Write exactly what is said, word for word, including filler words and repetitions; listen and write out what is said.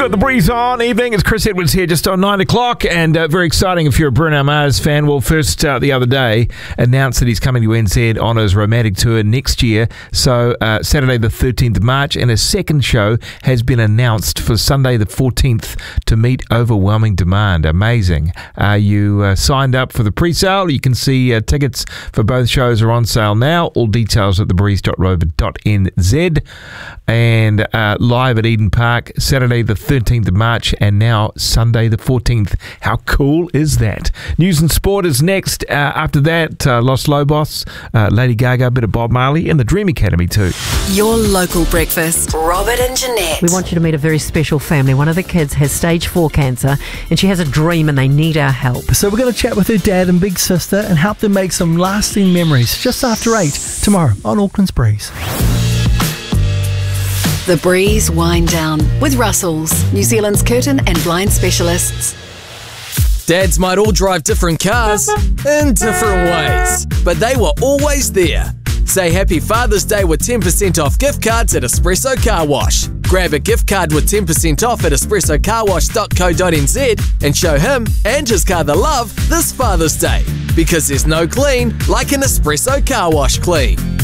got the breeze on. Evening, it's Chris Edwards here just on nine o'clock, and uh, very exciting if you're a Bruno Mars fan. Well, first uh, the other day announced that he's coming to N Z on his romantic tour next year, so uh, Saturday the thirteenth of March, and a second show has been announced for Sunday the fourteenth to meet overwhelming demand. Amazing. Uh, you uh, signed up for the pre-sale. You can see uh, tickets for both shows are on sale now. All details at the breeze dot rover dot n z, and uh, live at Eden Park Saturday the thirteenth of March, and now Sunday the fourteenth. How cool is that? News and sport is next. Uh, after that, uh, Los Lobos, uh, Lady Gaga, a bit of Bob Marley, and the Dream Academy too. Your local breakfast, Robert and Jeanette. We want you to meet a very special family. One of the kids has stage four cancer, and she has a dream and they need our help. So we're going to chat with her dad and big sister and help them make some lasting memories just after eight tomorrow on Auckland's Breeze. The Breeze Wind Down with Russell's, New Zealand's curtain and blind specialists. Dads might all drive different cars in different ways, but they were always there. Say Happy Father's Day with ten percent off gift cards at Espresso Car Wash. Grab a gift card with ten percent off at espresso car wash dot co dot n z and show him and his car the love this Father's Day, because there's no clean like an Espresso Car Wash clean.